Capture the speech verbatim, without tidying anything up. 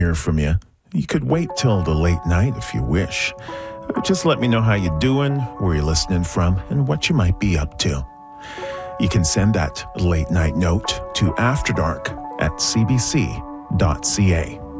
hear from you. You could wait till the late night if you wish. Just let me know how you're doing, where you're listening from, and what you might be up to. You can send that late night note to After Dark at c b c dot c a.